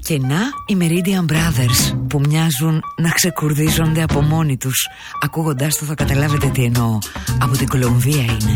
Και να οι Meridian Brothers που μοιάζουν να ξεκουρδίζονται από μόνοι τους. Ακούγοντάς το θα καταλάβετε τι εννοώ. Από την Κολομβία είναι.